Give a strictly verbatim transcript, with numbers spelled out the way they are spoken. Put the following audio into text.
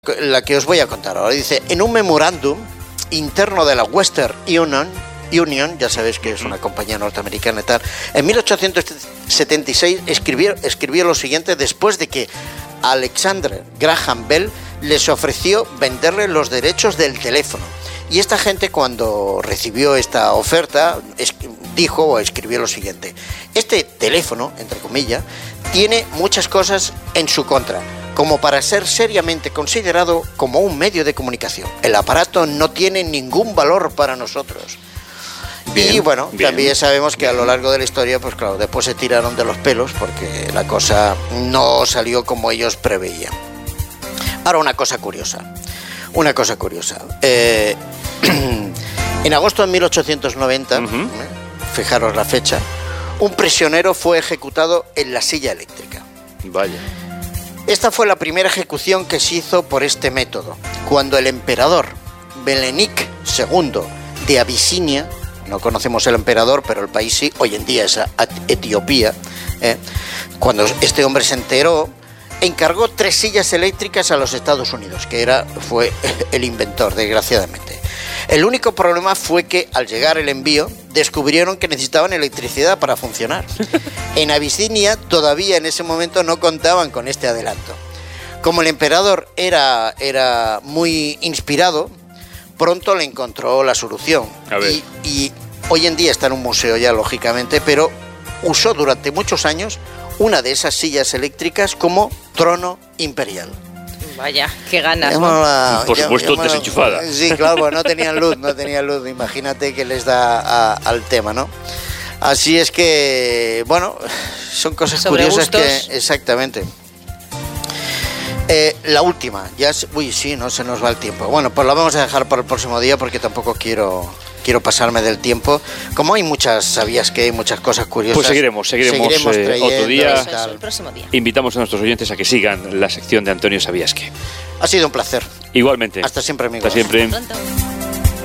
la que os voy a contar ahora. Dice, en un memorándum interno de la Western Union, Union, ya sabéis que es una compañía norteamericana y tal, en mil ochocientos setenta y seis escribió, escribió lo siguiente después de que Alexander Graham Bell les ofreció venderle los derechos del teléfono. Y esta gente, cuando recibió esta oferta, es, dijo o escribió lo siguiente: este teléfono, entre comillas, tiene muchas cosas en su contra, como para ser seriamente considerado como un medio de comunicación. El aparato no tiene ningún valor para nosotros. Bien, y bueno, bien, también sabemos que bien. A lo largo de la historia, pues claro, después se tiraron de los pelos porque la cosa no salió como ellos preveían. Ahora una cosa curiosa, una cosa curiosa. Eh, en agosto de mil ochocientos noventa, uh-huh. eh, fijaros la fecha, un prisionero fue ejecutado en la silla eléctrica. Vaya. Esta fue la primera ejecución que se hizo por este método, cuando el emperador Melenik segundo de Abisinia, no conocemos el emperador, pero el país sí, hoy en día es Etiopía, eh, cuando este hombre se enteró, encargó tres sillas eléctricas a los Estados Unidos, que era, fue el inventor, desgraciadamente. El único problema fue que al llegar el envío descubrieron que necesitaban electricidad para funcionar. En Abisinia todavía en ese momento no contaban con este adelanto. Como el emperador era, era muy inspirado, pronto le encontró la solución. A ver. Y, y hoy en día está en un museo ya, lógicamente, pero usó durante muchos años una de esas sillas eléctricas como trono imperial. Vaya, qué ganas, ¿no? La, Por supuesto, ya, desenchufada. Sí, claro, pues no tenían luz, no tenían luz. Imagínate que les da a, al tema, ¿no? Así es que, bueno, son cosas Sobre curiosas gustos. que... Exactamente. Eh, la última, ya... Uy, sí, no se nos va el tiempo. Bueno, pues la vamos a dejar para el próximo día porque tampoco quiero... Quiero pasarme del tiempo. Como hay muchas, sabías que hay muchas cosas curiosas. Pues seguiremos, seguiremos, seguiremos eh, otro día. Eso es, el próximo día. Invitamos a nuestros oyentes a que sigan la sección de Antonio Sabías Qué. Ha sido un placer. Igualmente. Hasta siempre, amigos. Hasta siempre. Hasta pronto.